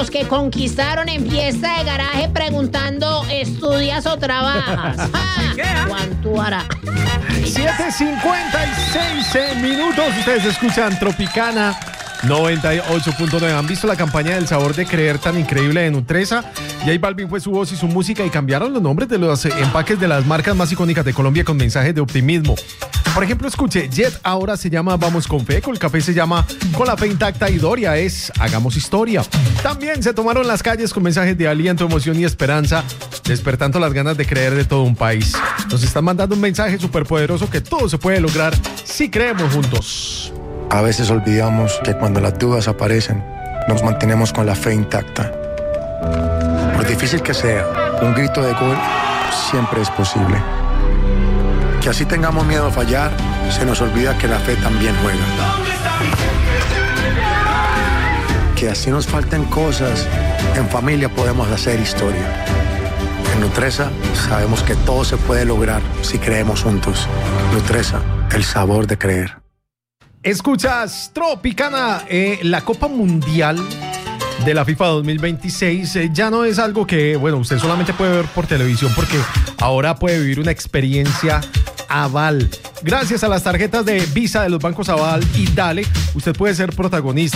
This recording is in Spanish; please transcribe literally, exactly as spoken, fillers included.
los que conquistaron en fiesta de garaje preguntando, ¿estudias o trabajas? ¡Ah! ¿Cuánto hará? siete cincuenta y seis minutos. Ustedes escuchan Tropicana noventa y ocho punto nueve. ¿Han visto la campaña del sabor de creer tan increíble de Nutresa? J Balvin fue su voz y su música y cambiaron los nombres de los empaques de las marcas más icónicas de Colombia con mensajes de optimismo. Por ejemplo, escuche, Jet ahora se llama Vamos con Fe, Colcafé se llama Con la Fe Intacta y Doria es Hagamos Historia. También se tomaron las calles con mensajes de aliento, emoción y esperanza, despertando las ganas de creer de todo un país. Nos están mandando un mensaje súper poderoso que todo se puede lograr si creemos juntos. A veces olvidamos que cuando las dudas aparecen, nos mantenemos con la fe intacta. Por difícil que sea, un grito de gol siempre es posible. Que así tengamos miedo a fallar, se nos olvida que la fe también juega. Que así nos falten cosas, en familia podemos hacer historia. En Nutresa sabemos que todo se puede lograr si creemos juntos. Nutresa, el sabor de creer. Escuchas Tropicana, eh, la Copa Mundial de la FIFA dos mil veintiséis eh, ya no es algo que, bueno, usted solamente puede ver por televisión porque ahora puede vivir una experiencia Aval. Gracias a las tarjetas de Visa de los bancos Aval y Dale, usted puede ser protagonista.